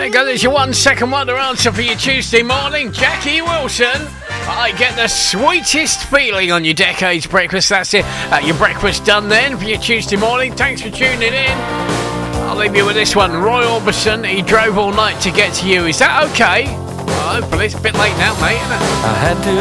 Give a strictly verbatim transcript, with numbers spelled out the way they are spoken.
you go, there's your one second wonder answer for your Tuesday morning. Jackie Wilson. I get the sweetest feeling on your Decades breakfast. That's it. Uh, your breakfast done then for your Tuesday morning. Thanks for tuning in. I'll leave you with this one. Roy Orbison, he drove all night to get to you. Is that okay? Well, hopefully it's a bit late now, mate, isn't it? I had to